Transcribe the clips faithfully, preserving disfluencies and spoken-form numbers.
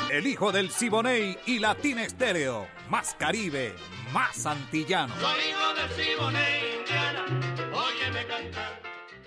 El hijo del Siboney y Latina Estéreo. Más Caribe, más antillano. Soy hijo del Siboney, Indiana, óyeme cantar.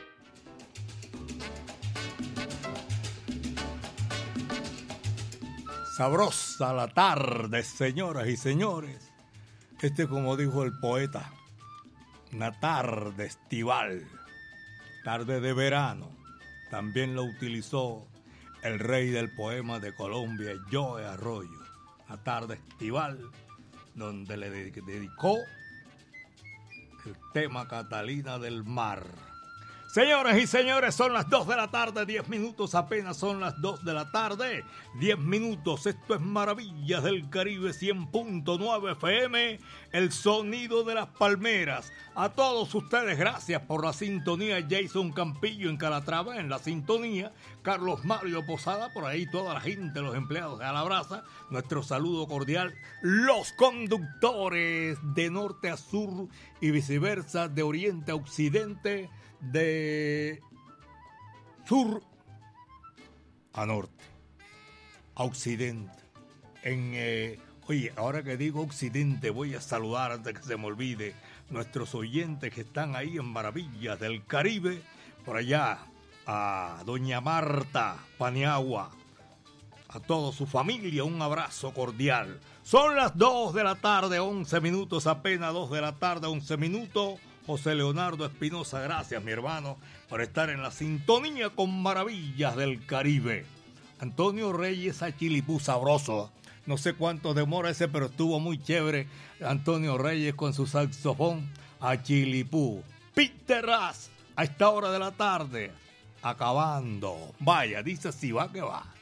Sabrosa la tarde, señoras y señores. Este, como dijo el poeta, una tarde estival, tarde de verano. También lo utilizó el rey del poema de Colombia, Joe Arroyo. Una tarde estival, donde le dedicó el tema Catalina del Mar. Señoras y señores, son las dos de la tarde, diez minutos, apenas son las dos de la tarde, diez minutos. Esto es Maravillas del Caribe, cien punto nueve F M, el sonido de las palmeras. A todos ustedes, gracias por la sintonía. Jason Campillo en Calatrava, en la sintonía. Carlos Mario Posada, por ahí toda la gente, los empleados de Alabraza. Nuestro saludo cordial. Los conductores de norte a sur y viceversa, de oriente a occidente, de sur a norte, a occidente. En, eh, oye, ahora que digo occidente, voy a saludar antes que se me olvide nuestros oyentes que están ahí en Maravillas del Caribe. Por allá a doña Marta Paniagua, a toda su familia, un abrazo cordial. Son las dos de la tarde, once minutos, apenas dos de la tarde, once minutos. José Leonardo Espinosa, gracias mi hermano por estar en la sintonía con Maravillas del Caribe. Antonio Reyes a Chilipú, sabroso. No sé cuánto demora ese, pero estuvo muy chévere. Antonio Reyes con su saxofón a Chilipú. Peter Ras a esta hora de la tarde, acabando. Vaya, dice si va que va.